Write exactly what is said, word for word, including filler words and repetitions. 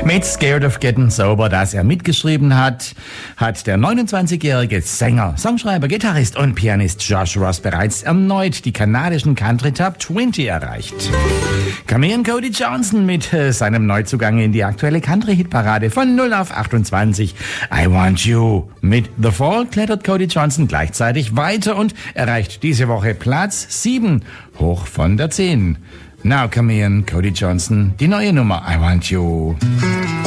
Mit Scared of Getting Sober, das er mitgeschrieben hat, hat der neunundzwanzigjährige Sänger, Songschreiber, Gitarrist und Pianist Josh Ross bereits erneut die kanadischen Country Top zwanzig erreicht. Camille Cody Johnson mit äh, seinem Neuzugang in die aktuelle Country-Hitparade von null auf achtundzwanzig. I Want You. Mit The Fall klettert Cody Johnson gleichzeitig weiter und erreicht diese Woche Platz sieben, hoch von der zehn. Now Camille Cody Johnson, die neue Nummer I Want You.